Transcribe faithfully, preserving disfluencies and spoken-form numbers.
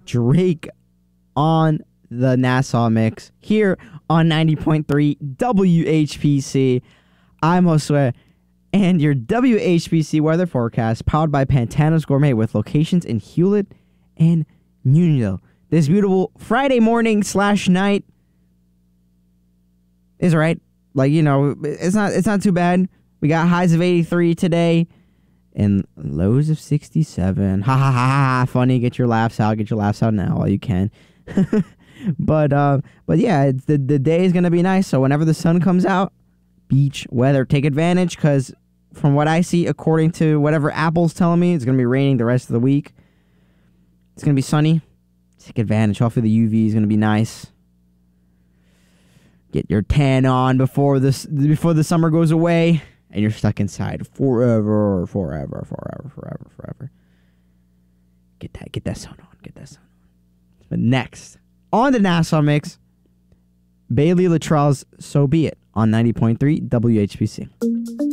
Drake on the Nassau Mix here on ninety point three W H P C. I'm Josue, and your W H P C weather forecast powered by Pantano's Gourmet with locations in Hewlett and Unionville. This beautiful Friday morning slash night is right. Like, you know, it's not it's not too bad. We got highs of eighty-three today and lows of sixty-seven. Ha ha ha ha. Funny. Get your laughs out. Get your laughs out now while you can. but uh, but yeah, it's the, the day is going to be nice. So whenever the sun comes out, beach weather. Take advantage because from what I see, according to whatever Apple's telling me, it's going to be raining the rest of the week. It's going to be sunny. Take advantage. Hopefully the U V is going to be nice. Get your tan on before this before the summer goes away. And you're stuck inside forever, forever, forever, forever, forever. Get that, get that sun on, get that sun on. But next, on the Nassau Mix, Bailey Latrell's So Be It on ninety point three W H P C.